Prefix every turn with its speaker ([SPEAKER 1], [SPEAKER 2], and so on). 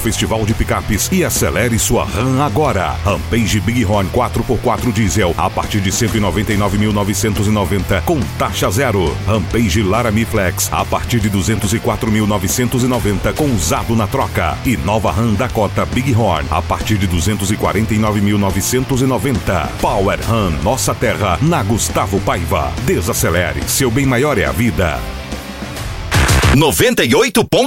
[SPEAKER 1] Festival de Picapes e acelere sua RAM agora. Rampage Bighorn 4x4 diesel a partir de 199.990 com taxa zero. Rampage Laramie Flex a partir de 204.990 com usado na troca. E nova RAM Dakota Bighorn a partir de 249.990. Power RAM Nossa Terra na Gustavo Paiva. Desacelere, seu bem maior é a vida.
[SPEAKER 2] 98.